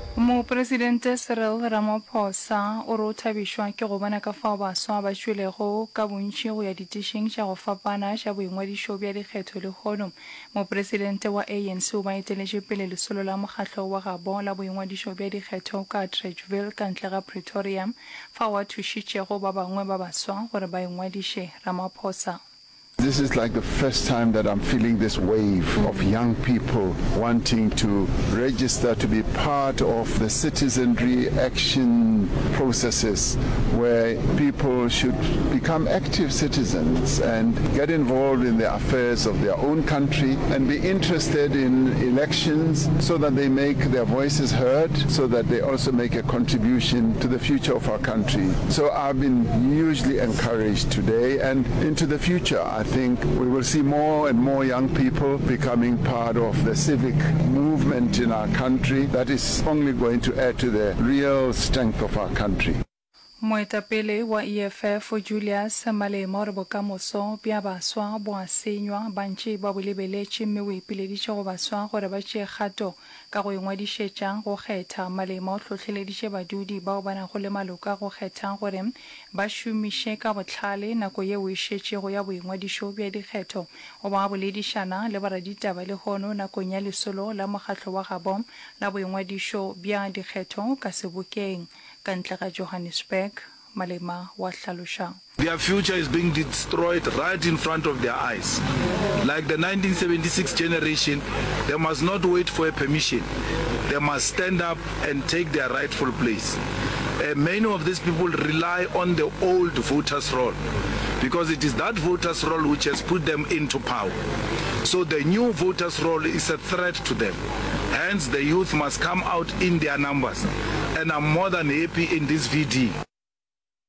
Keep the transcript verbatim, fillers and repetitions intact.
Mopresidente Cyril Ramaphosa o re o thabishwa ke go bona ka fao baswa ba tšwelego ka bontši go ya ditišeng tša go fapana tša boingwadišo bja dikgetho le kgono. Mopresidente wa A N C o ba eteletše pele lesolo la mokgatlo wa Gabon la boingwadišo bja dikgetho ka Atteridgeville ka ntle ga Pretoria, fao a thušitšego ba bangwe ba baswa gore ba ingwadiše. Ramaphosa: This is like the first time that I'm feeling this wave of young people wanting to register to be part of the citizenry action processes where people should become active citizens and get involved in the affairs of their own country and be interested in elections so that they make their voices heard, so that they also make a contribution to the future of our country. So I've been hugely encouraged today, and into the future I I think we will see more and more young people becoming part of the civic movement in our country. That is only going to add to the real strength of our country. Moetapele wa E F F Julius Malema re bokamoso bja baswa bo a senywa bantši ba bo lebeletše mme o ipileditše go baswa gore ba tšee kgato ka go ingwadišetša go kgetha. Malema o tlhotlheleditše badudi bao ba nago le maloko a go kgetha gore ba šomiše ka bohlale nako yeo e šetšego ya boingwadišo bja dikgetho. O ba boledišana le baraditaba le gono nakong ya lesolo la mokgatlo wa Gabon la boingwadišo bja dikgetho ka Sebokeng ka ntle ga Johannesburg. Malema wa hlaloša: Their future is being destroyed right in front of their eyes. Like the nineteen seventy-six generation, they must not wait for a permission. They must stand up and take their rightful place. Uh, many of these people rely on the old voters' roll because it is that voters' roll which has put them into power. So the new voters' roll is a threat to them. Hence, the youth must come out in their numbers. And I'm more than happy in this V D.